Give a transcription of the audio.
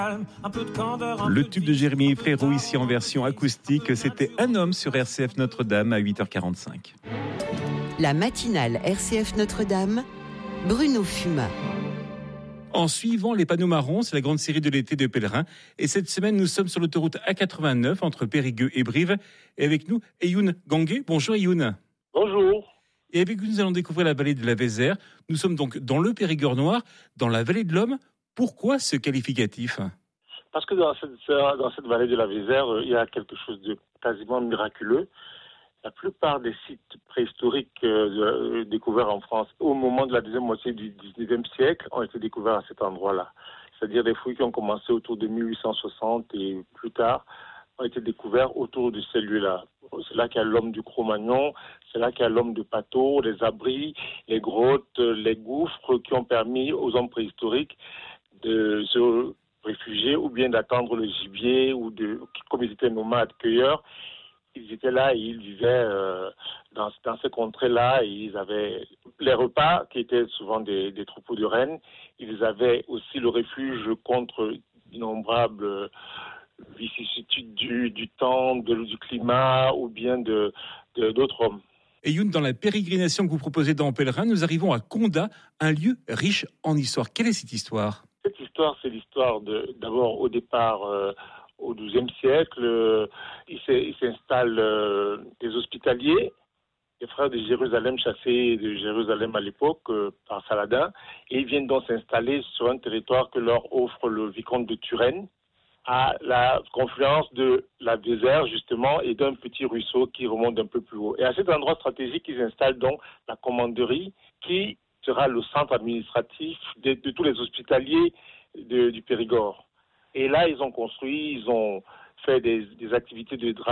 Le tube de Jérémy Frérot ici en version acoustique, c'était Un homme sur RCF Notre-Dame à 8h45. La matinale RCF Notre-Dame, Bruno Fumat. En suivant les panneaux marrons, c'est la grande série de l'été de pèlerins. Et cette semaine, nous sommes sur l'autoroute A89 entre Périgueux et Brive. Et avec nous, Eyoun Gangué. Bonjour Eyoun. Bonjour. Et avec vous, nous allons découvrir la vallée de la Vézère. Nous sommes donc dans le Périgord noir, dans la vallée de l'Homme. Pourquoi ce qualificatif ? Parce que dans cette vallée de la Vézère, il y a quelque chose de quasiment miraculeux. La plupart des sites préhistoriques découverts en France au moment de la deuxième moitié du 19e siècle ont été découverts à cet endroit-là. C'est-à-dire des fouilles qui ont commencé autour de 1860 et plus tard ont été découverts autour de ces lieux-là. C'est là qu'il y a l'homme du Cro-Magnon, c'est là qu'il y a l'homme de Pato, les abris, les grottes, les gouffres qui ont permis aux hommes préhistoriques de se réfugier ou bien d'attendre le gibier ou comme ils étaient nomades, cueilleurs. Ils étaient là et ils vivaient dans ces contrées-là. Et ils avaient les repas qui étaient souvent des troupeaux de rennes. Ils avaient aussi le refuge contre d'innombrables vicissitudes du temps, du climat ou bien d'autres hommes. Et Youn, dans la pérégrination que vous proposez dans Pèlerin, nous arrivons à Condat, un lieu riche en histoire. Quelle est cette histoire ? Cette histoire, c'est l'histoire d'abord au départ au XIIe siècle. Il s'installent des hospitaliers, les frères de Jérusalem chassés de Jérusalem à l'époque par Saladin, et ils viennent donc s'installer sur un territoire que leur offre le vicomte de Turenne, à la confluence de la Vézère justement et d'un petit ruisseau qui remonte un peu plus haut. Et à cet endroit stratégique, ils installent donc la commanderie qui sera le centre administratif de tous les hospitaliers du Périgord. Et là, ils ont construit, ils ont fait des activités de